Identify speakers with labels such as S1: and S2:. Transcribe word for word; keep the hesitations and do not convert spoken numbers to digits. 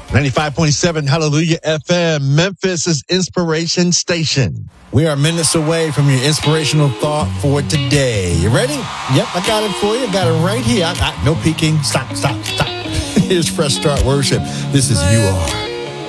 S1: ninety-five point seven Hallelujah F M, Memphis' inspiration station.
S2: We are minutes away from your inspirational thought for today. You ready? Yep, I got it for you. Got it right here. I, I, no peeking. Stop, stop, stop. Here's Fresh Start Worship. This is You Are.